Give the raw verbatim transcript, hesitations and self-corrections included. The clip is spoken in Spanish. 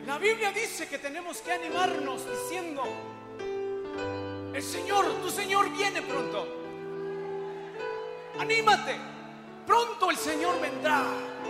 La Biblia dice que tenemos que animarnos diciendo: el Señor, tu Señor viene pronto. Anímate, pronto el Señor vendrá.